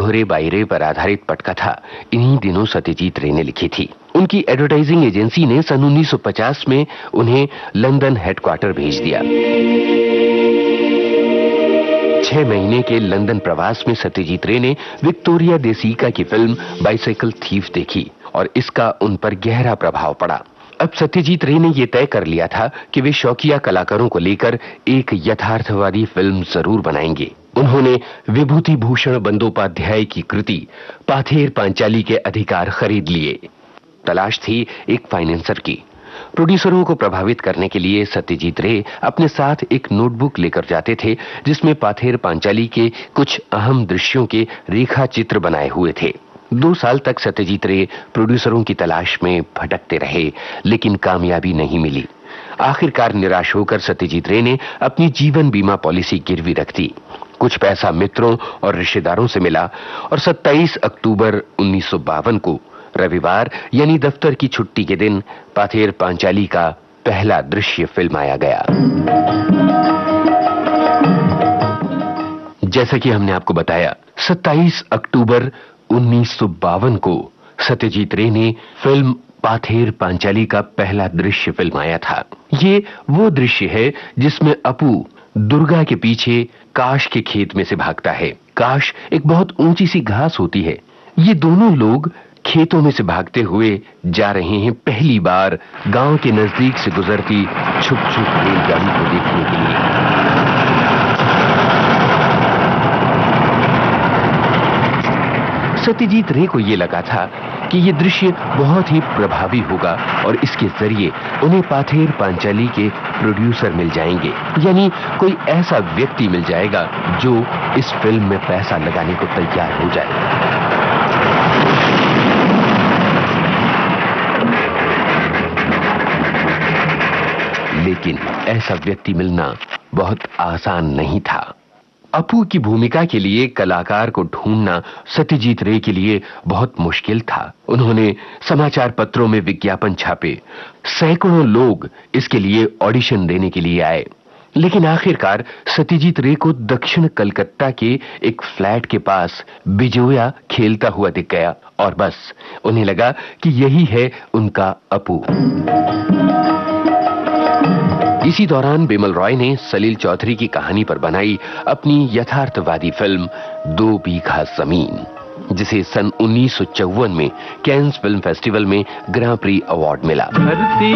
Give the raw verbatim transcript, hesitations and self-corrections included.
घोरे बायरे पर आधारित पटकथा इन्हीं दिनों सत्यजीत रे ने लिखी थी। उनकी एडवर्टाइजिंग एजेंसी ने सन उन्नीस सौ पचास में उन्हें लंदन हेडक्वार्टर भेज दिया। छह महीने के लंदन प्रवास में सत्यजीत रे ने विक्टोरिया देसीका की फिल्म बाइसाइकिल थीफ देखी और इसका उन पर गहरा प्रभाव पड़ा। अब सत्यजीत रे ने यह तय कर लिया था कि वे शौकिया कलाकारों को लेकर एक यथार्थवादी फिल्म जरूर बनाएंगे। उन्होंने विभूति भूषण बंदोपाध्याय की कृति पाथेर पांचाली के अधिकार खरीद लिए। तलाश थी एक फाइनेंसर की। प्रोड्यूसरों को प्रभावित करने के लिए सत्यजीत रे अपने साथ एक नोटबुक लेकर जाते थे, जिसमें पाथेर पांचाली के कुछ अहम दृश्यों के रेखा चित्र बनाए हुए थे। दो साल तक सत्यजीत रे प्रोड्यूसरों की तलाश में भटकते रहे, लेकिन कामयाबी नहीं मिली। आखिरकार निराश होकर सत्यजीत रे ने अपनी जीवन बीमा पॉलिसी गिरवी रख दी। कुछ पैसा मित्रों और रिश्तेदारों से मिला और सत्ताईस अक्टूबर उन्नीस सौ बावन को रविवार यानी दफ्तर की छुट्टी के दिन पाथेर पांचाली का पहला दृश्य फिल्माया गया। जैसा कि हमने आपको बताया, सत्ताईस अक्टूबर उन्नीस सौ बावन को सत्यजीत रे ने फिल्म पाथेर पांचाली का पहला दृश्य फिल्माया था। ये वो दृश्य है जिसमें अपू दुर्गा के पीछे काश के खेत में से भागता है। काश एक बहुत ऊंची सी घास होती है। ये दोनों लोग खेतों में से भागते हुए जा रहे हैं पहली बार गांव के नजदीक से गुजरती छुप छुप रेलगाड़ी को देखने के लिए। सत्यजीत रे को यह लगा था कि यह दृश्य बहुत ही प्रभावी होगा और इसके जरिए उन्हें पाथेर पांचाली के प्रोड्यूसर मिल जाएंगे, यानी कोई ऐसा व्यक्ति मिल जाएगा जो इस फिल्म में पैसा लगाने को तैयार हो जाए। लेकिन ऐसा व्यक्ति मिलना बहुत आसान नहीं था। अपू की भूमिका के लिए कलाकार को ढूंढना सत्यजीत रे के लिए बहुत मुश्किल था। उन्होंने समाचार पत्रों में विज्ञापन छापे। सैकड़ों लोग इसके लिए ऑडिशन देने के लिए आए, लेकिन आखिरकार सत्यजीत रे को दक्षिण कलकत्ता के एक फ्लैट के पास बिजोया खेलता हुआ दिख गया और बस उन्हें लगा कि यही है उनका अपू। इसी दौरान बिमल रॉय ने सलील चौधरी की कहानी पर बनाई अपनी यथार्थवादी फिल्म दो बीघा जमीन, जिसे सन उन्नीस सौ चौवन में कैन्स फिल्म फेस्टिवल में ग्रां प्री अवार्ड मिला।